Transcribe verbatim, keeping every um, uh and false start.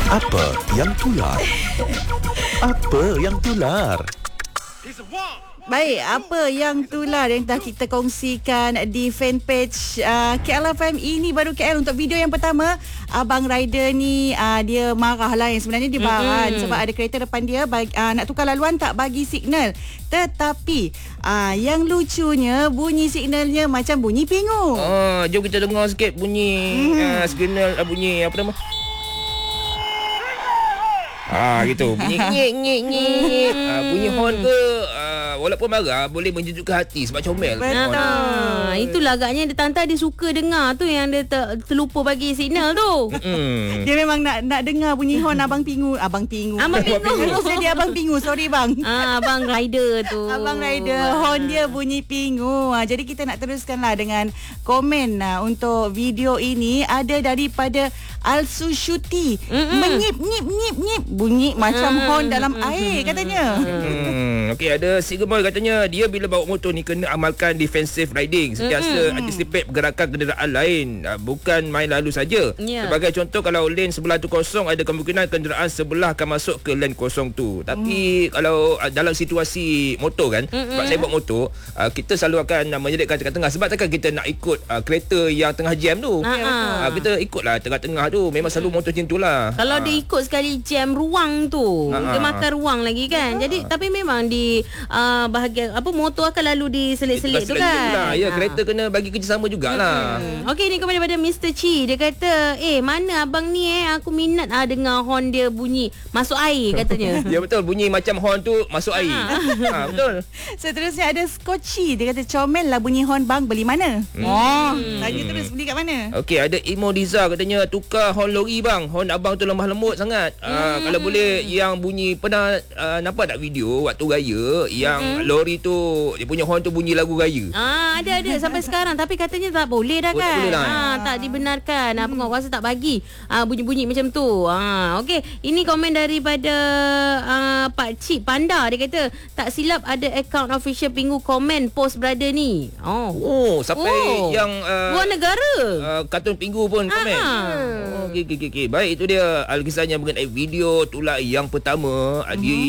Apa yang tular? Apa yang tular? Baik, apa yang tular yang dah kita kongsikan di fanpage uh, K L F M Ini Baru K L. Untuk video yang pertama, Abang Rider ni uh, dia marah lah, yang sebenarnya dia marah mm-hmm. sebab ada kereta depan dia bagi, uh, nak tukar laluan tak bagi signal. Tetapi uh, yang lucunya bunyi signalnya macam bunyi pingu. Ah, jom kita dengar sikit bunyi mm. uh, signal uh, bunyi apa nama? Ah gitu, bunyi nyek nyek nyek. Ah, bunyi horn ke ah, walaupun marah boleh menjejukkan hati sebab comel. Betul. Ah, itulah agaknya dia tanta dia suka dengar tu yang dia ter, terlupa bagi signal tu. Hmm. Dia memang nak nak dengar bunyi horn abang pingu, abang pingu. Abang pingu. Harusnya dia abang pingu, sorry bang. Ah, abang rider tu. Abang rider, horn dia bunyi pingu. Ha, jadi kita nak teruskanlah dengan komen nah, untuk video ini ada daripada Al-Sushuti. Menyip nyip nyip nyip bunyi macam mm. horn dalam mm. air katanya. Hmm. Okey, ada Sigurboy katanya dia bila bawa motor ni kena amalkan defensive riding sentiasa mm. anticipate pergerakan kenderaan lain, bukan main lalu saja. Yeah. Sebagai contoh, kalau lane sebelah tu kosong, ada kemungkinan kenderaan sebelah akan masuk ke lane kosong tu. Tapi mm. kalau dalam situasi motor kan, mm-hmm. sebab saya bawa motor, kita selalu akan menyedekkan tengah-tengah sebab takkan kita nak ikut kereta yang tengah jam tu. Uh-huh. Kita ikutlah tengah-tengah tu. Memang selalu motor macam tu lah. Kalau ha. dia ikut sekali jam ruang tu, ha. dia makan ruang lagi kan. Ha. Jadi tapi memang di uh, bahagian apa motor akan lalu diselit-selit tu kan. Lah. Ya, ha. kereta kena bagi kerjasama jugalah. Hmm. Okey, ni kepada daripada mister Chi. Dia kata, "Eh, mana abang ni eh? Aku minat ah dengar horn dia bunyi masuk air," katanya. Ya betul, bunyi macam horn tu masuk air. Ha, betul. Seterusnya ada Skochi. Dia kata, "Comel lah bunyi horn bang, beli mana?" Hmm. Oh, tanya terus beli kat mana? Okey, ada Imo Diza katanya, "Tukar horn lori bang, horn abang tu lemah lembut sangat. Hmm. Uh, kalau boleh yang bunyi, pernah uh, nampak tak video waktu raya yang hmm. lori tu dia punya horn tu bunyi lagu raya?" Ah, ada ada sampai sekarang, tapi katanya tak boleh dah oh, kan. Tak, boleh lah. Ah, tak dibenarkan. Hmm. Apa kau rasa tak bagi ah, bunyi-bunyi macam tu. Ah, okey, ini komen daripada uh, Pak Cik Panda. Dia kata, "Tak silap ada akaun official Pingu komen post brother ni." Oh, oh sampai oh. yang uh, luar negara. Uh, kartun Pingu pun komen. Oh, okey okey okey. Baik, itu dia alkisahnya mengenai video tular yang pertama. Mm-hmm. Di